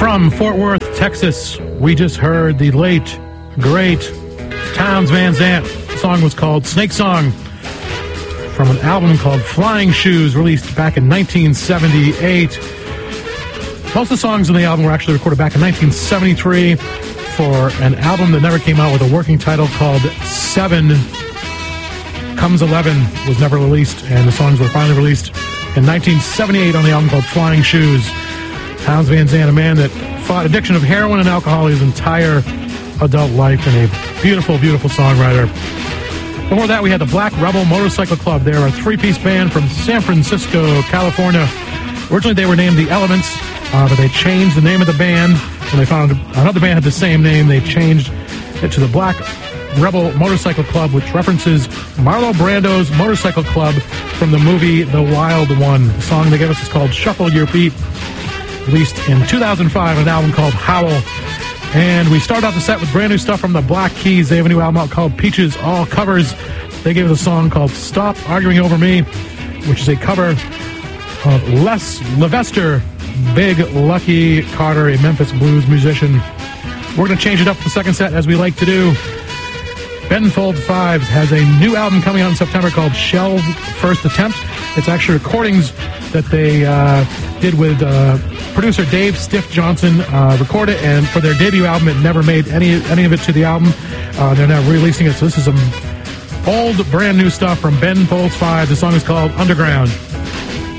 From Fort Worth, Texas, we just heard the late, great Townes Van Zandt. The song was called Snake Song from an album called Flying Shoes, released back in 1978. Most of the songs on the album were actually recorded back in 1973 for an album that never came out with a working title called Seven. Comes 11 was never released, and the songs were finally released in 1978 on the album called Flying Shoes. Townes Van Zandt, a man that fought addiction of heroin and alcohol his entire adult life, and a beautiful, beautiful songwriter. Before that, we had the Black Rebel Motorcycle Club. They're a three-piece band from San Francisco, California. Originally, they were named The Elements, but they changed the name of the band. When they found another band had the same name, they changed it to the Black Rebel Motorcycle Club, which references Marlon Brando's Motorcycle Club from the movie The Wild One. The song they gave us is called Shuffle Your Feet, released in 2005 on an album called Howl. And we started off the set with brand new stuff from the Black Keys. They have a new album out called Peaches All Covers. They gave us a song called Stop Arguing Over Me, which is a cover of Les Levester, Big Lucky Carter, a Memphis blues musician. We're going to change it up for the second set, as we like to do. Ben Folds Fives has a new album coming out in September called Shell's First Attempt. It's actually recordings that they did with producer Dave Stiff Johnson, record it, and for their debut album, it never made any of it to the album. They're now releasing it, so this is some old, brand new stuff from Ben Folds Fives. The song is called Underground.